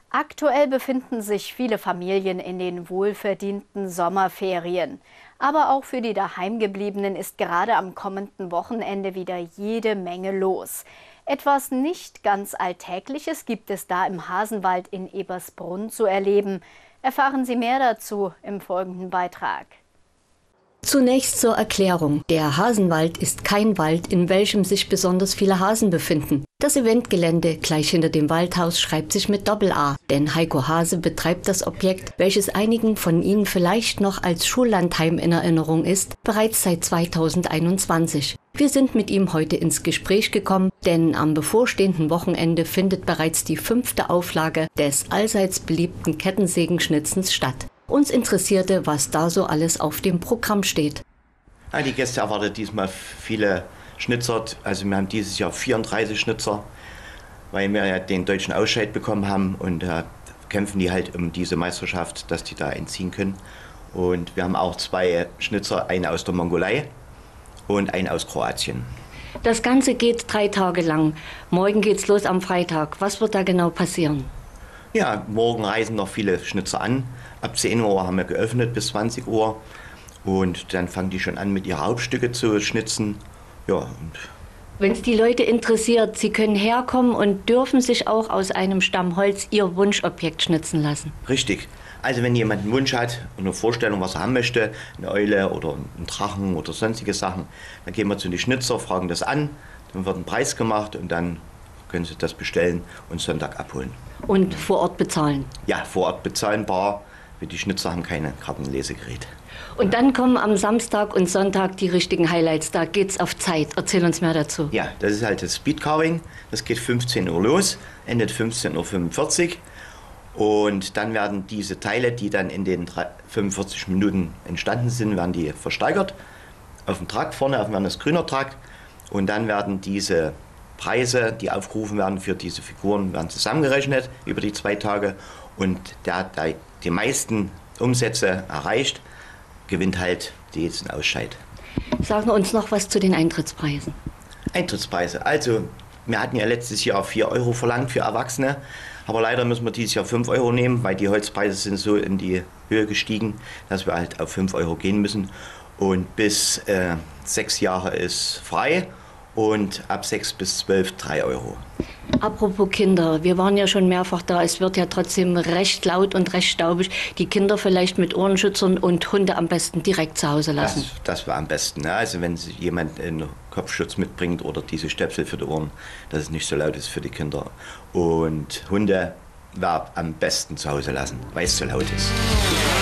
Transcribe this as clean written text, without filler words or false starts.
Aktuell befinden sich viele Familien in den wohlverdienten Sommerferien. Aber auch für die Daheimgebliebenen ist gerade am kommenden Wochenende wieder jede Menge los. Etwas nicht ganz Alltägliches gibt es da im Hasenwald in Ebersbrunn zu erleben. Erfahren Sie mehr dazu im folgenden Beitrag. Zunächst zur Erklärung. Der Hasenwald ist kein Wald, in welchem sich besonders viele Hasen befinden. Das Eventgelände gleich hinter dem Waldhaus schreibt sich mit Doppel-A, denn Heiko Hase betreibt das Objekt, welches einigen von Ihnen vielleicht noch als Schullandheim in Erinnerung ist, bereits seit 2021. Wir sind mit ihm heute ins Gespräch gekommen, denn am bevorstehenden Wochenende findet bereits die 5. Auflage des allseits beliebten Kettensägenschnitzens statt. Uns interessierte, was da so alles auf dem Programm steht. Ja, die Gäste erwartet diesmal viele Schnitzer. Also wir haben dieses Jahr 34 Schnitzer, weil wir ja den deutschen Ausscheid bekommen haben und kämpfen die halt um diese Meisterschaft, dass die da entziehen können. Und wir haben auch 2 Schnitzer, einen aus der Mongolei und einen aus Kroatien. Das Ganze geht 3 Tage lang. Morgen geht's los am Freitag. Was wird da genau passieren? Ja, morgen reisen noch viele Schnitzer an. Ab 10 Uhr haben wir geöffnet bis 20 Uhr. Und dann fangen die schon an, mit ihren Hauptstücke zu schnitzen. Ja, wenn es die Leute interessiert, sie können herkommen und dürfen sich auch aus einem Stamm Holz ihr Wunschobjekt schnitzen lassen. Richtig. Also wenn jemand einen Wunsch hat und eine Vorstellung, was er haben möchte, eine Eule oder einen Drachen oder sonstige Sachen, dann gehen wir zu den Schnitzer, fragen das an, dann wird ein Preis gemacht und dann können sie das bestellen und Sonntag abholen. Und vor Ort bezahlen? Ja, vor Ort bezahlen, bar. Die Schnitzer haben keine Kartenlesegerät. Und dann kommen am Samstag und Sonntag die richtigen Highlights. Da geht's auf Zeit. Erzähl uns mehr dazu. Ja, das ist halt das Speedcarving. Das geht 15 Uhr los, endet 15:45 Uhr. Und dann werden diese Teile, die dann in den 45 Minuten entstanden sind, werden die versteigert. Auf dem Trakt vorne, auf das grüner Trakt. Und dann werden diese Preise, die aufgerufen werden für diese Figuren, werden zusammengerechnet über die 2 Tage. Und der die meisten Umsätze erreicht, gewinnt halt diesen Ausscheid. Sagen uns noch was zu den Eintrittspreisen. Eintrittspreise. Also, wir hatten ja letztes Jahr 4 Euro verlangt für Erwachsene. Aber leider müssen wir dieses Jahr 5 Euro nehmen, weil die Holzpreise sind so in die Höhe gestiegen, dass wir halt auf 5 Euro gehen müssen. Und bis 6 Jahre ist frei. Und ab 6 bis 12 3 Euro. Apropos Kinder, wir waren ja schon mehrfach da, es wird ja trotzdem recht laut und recht staubig. Die Kinder vielleicht mit Ohrenschützern und Hunde am besten direkt zu Hause lassen. Das war am besten. Ne? Also wenn jemand einen Kopfschutz mitbringt oder diese Stöpsel für die Ohren, dass es nicht so laut ist für die Kinder. Und Hunde war am besten zu Hause lassen, weil es so laut ist.